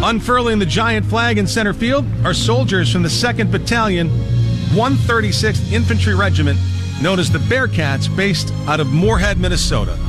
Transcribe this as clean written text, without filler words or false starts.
Unfurling the giant flag in center field are soldiers from the 2nd Battalion, 136th Infantry Regiment, known as the Bearcats, based out of Moorhead, Minnesota.